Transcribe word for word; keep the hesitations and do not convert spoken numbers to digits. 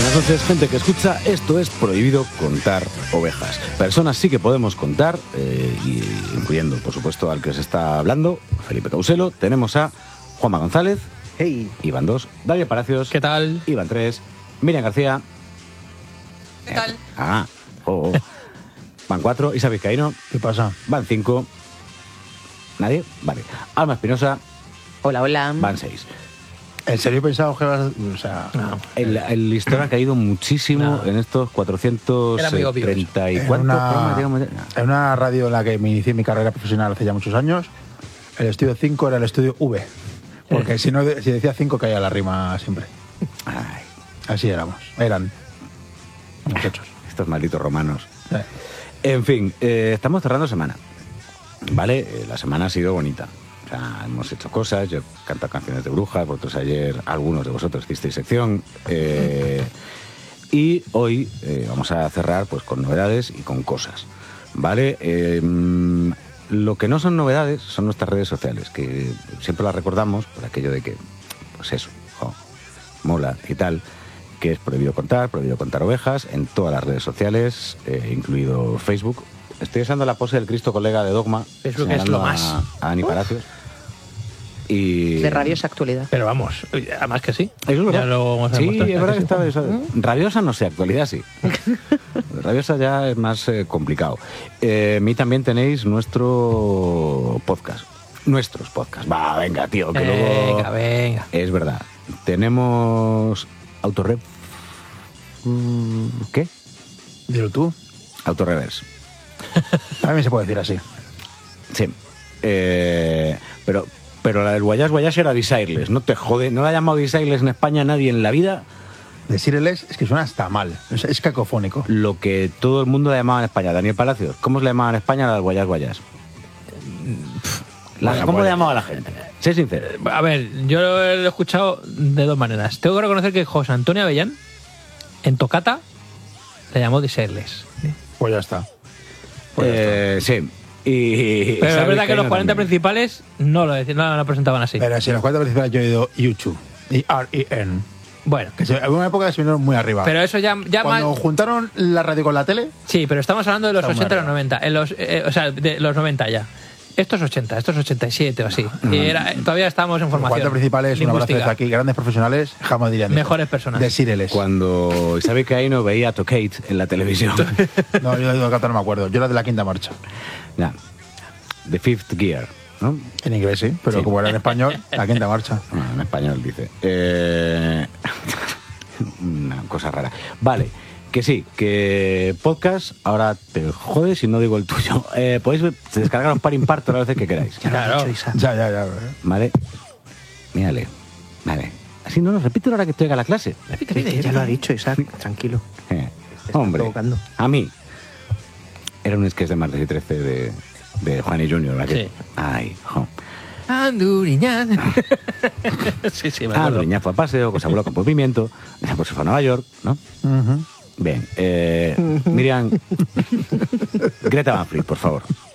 buenas noches, gente que escucha. Esto es Prohibido Contar Ovejas. Personas sí que podemos contar, eh, y, incluyendo, por supuesto, al que os está hablando, Felipe Causelo. Tenemos a Juanma González. Hey. Iván dos. David Palacios. ¿Qué tal? Iván tres. Miriam García. ¿Qué tal? Ah, oh, oh. Van cuatro. Isa Vizcaíno. ¿Qué pasa? Van cinco. ¿Nadie? Vale. Alma Espinosa. Hola, hola. Van seis. ¿En serio pensaba que vas...? O sea... No. El, el listón ha caído muchísimo No. en estos cuatrocientos treinta y En cuatro una- programas, digamos. En una radio en la que me inicié mi carrera profesional hace ya muchos años, el estudio cinco era el estudio V. Porque si no si decía cinco caía la rima siempre. Ay, Así éramos. Eran muchachos. estos malditos romanos. Eh. En fin, eh, estamos cerrando semana. ¿Vale? Eh, la semana ha sido bonita. O sea, hemos hecho cosas. Yo he cantado canciones de brujas. Vosotros ayer, algunos de vosotros hicisteis sección. Eh, y hoy eh, vamos a cerrar pues con novedades y con cosas. ¿Vale? Eh, mm, lo que no son novedades son nuestras redes sociales, que siempre las recordamos por aquello de que, pues eso, jo, mola y tal, que es prohibido contar, prohibido contar ovejas, en todas las redes sociales, eh, incluido Facebook. Estoy usando la pose del Cristo colega de Dogma, Facebook es señalando lo más. a, a Ani Palacios. Y... De rabiosa actualidad. Pero vamos, además que sí. Eso es verdad. Ya lo vamos a sí, demostrar, es verdad que ¿a está sí? eso- rabiosa, no sé, actualidad sí. Rabiosa ya es más eh, complicado. Eh, a mí también tenéis nuestro podcast. Nuestros podcasts. Va, venga, tío, que luego... Venga, venga. Es verdad. Tenemos Autorep... Mm, ¿Qué? Dilo tú. Autoreverse. También se puede decir así. Sí. Eh, pero, pero la del Guayas Guayas era Desireless. No te jode. No la ha llamado Desireless en España nadie en la vida. Decirles es que suena hasta mal. Es, es cacofónico. Lo que todo el mundo la llamaba en España. Daniel Palacios, ¿cómo se le llamaba en España la del Guayas Guayas? La- Bueno, ¿Cómo pues- le llamaba a la gente? Sé sincero. A ver, yo lo he escuchado de dos maneras. Tengo que reconocer que José Antonio Avellán, en Tocata, le llamó Desireless. Pues ya está. Pues ya Eh, sí. Y, Pero es Xavi verdad que los Caíno cuarenta también. principales no lo, decían, no lo presentaban así. está. Pero si en los cuatro principales yo he ido YouTube y R E N. Bueno, Que se, hubo una época que se vinieron muy arriba. pero eso ya, ya Cuando más... juntaron la radio con la tele, Sí, pero estamos hablando de los Está muy ochenta y los arriba. noventa. En los, eh, o sea, de los noventa ya. Estos ochenta, estos ochenta y siete o así. Y era, todavía estábamos en los formación. cuatro principales, un abrazo lingüística. desde aquí, grandes profesionales, jamás dirían eso. Mejores personas. Decirles. Cuando Xavi Caíno veía a Tocate en la televisión. No, yo de Tocata no me acuerdo. Yo era de la quinta marcha. Ya. The Fifth Gear, ¿no? En inglés, sí, pero Sí. como era en español, la quinta marcha. Bueno, en español dice. Eh, una cosa rara. Vale, que sí, que podcast, ahora te jodes si no digo el tuyo. Eh, podéis descargar un par impar todas las veces que queráis. Claro. Ya, ya, ya. Vale. Mírale. Vale. Así no nos repito ahora que estoy a la clase. Ya lo ha dicho Isaac, tranquilo. Eh, Te están hombre, provocando. a mí era un sketch de martes y trece de, de Juan y Junior. ¿verdad? Sí. Ay, jo. Anduriñán. sí, sí, me Ah, acuerdo. niña fue a paseo, pues habló con pimiento, pues se fue a Nueva York, ¿no? Ujú. Bien, eh, Miriam, Greta Van Fleet, por favor.